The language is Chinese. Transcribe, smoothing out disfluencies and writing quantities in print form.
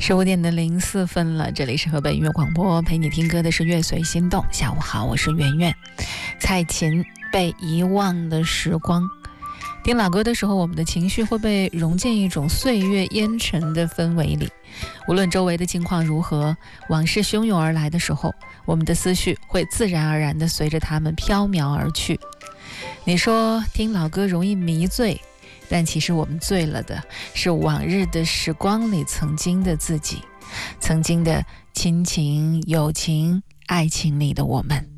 15:04了，这里是河北音乐广播，陪你听歌的是乐随心动。下午好，我是圆圆。蔡琴《被遗忘的时光》，听老歌的时候，我们的情绪会被融进一种岁月烟尘的氛围里。无论周围的境况如何，往事汹涌而来的时候，我们的思绪会自然而然地随着它们飘渺而去。你说听老歌容易迷醉，但其实我们醉了的是往日的时光里曾经的自己，曾经的亲情、友情、爱情里的我们。